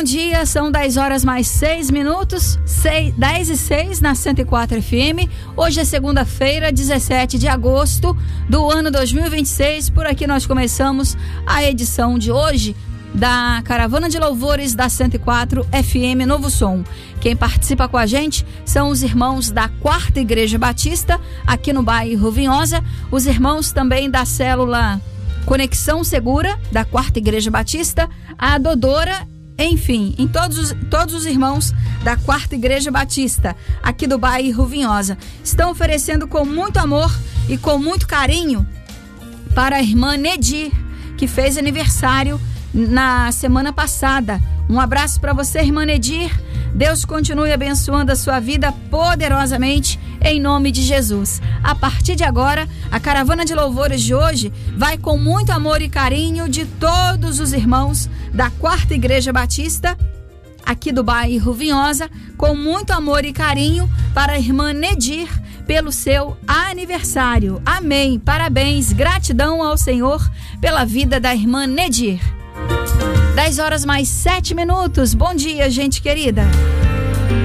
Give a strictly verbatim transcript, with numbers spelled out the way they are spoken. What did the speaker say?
dia, são dez horas mais seis minutos, dez e seis na cento e quatro F M. Hoje é segunda-feira, dezessete de agosto do ano dois mil e vinte e seis. Por aqui nós começamos a edição de hoje da Caravana de Louvores da cento e quatro F M Novo Som. Quem participa com a gente são os irmãos da Quarta Igreja Batista, aqui no bairro Vinhosa, os irmãos também da célula Conexão Segura, da Quarta Igreja Batista, a Dodora, enfim, em todos os, todos os irmãos da Quarta Igreja Batista, aqui do bairro Vinhosa, estão oferecendo com muito amor e com muito carinho para a irmã Nedir, que fez aniversário na semana passada. Um abraço para você, irmã Nedir. Deus continue abençoando a sua vida poderosamente, em nome de Jesus. A partir de agora, a Caravana de Louvores de hoje vai com muito amor e carinho de todos os irmãos da Quarta Igreja Batista, aqui do bairro Vinhosa, com muito amor e carinho para a irmã Nedir, pelo seu aniversário. Amém. Parabéns, gratidão ao Senhor pela vida da irmã Nedir. dez horas mais sete minutos. Bom dia, gente querida.